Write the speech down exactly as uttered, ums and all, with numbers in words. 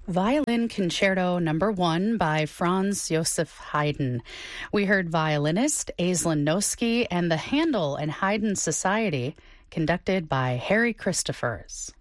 Violin Concerto Number One by Franz Joseph Haydn. We heard violinist Aislinn Noski and the Handel and Haydn Society, conducted by Harry Christophers.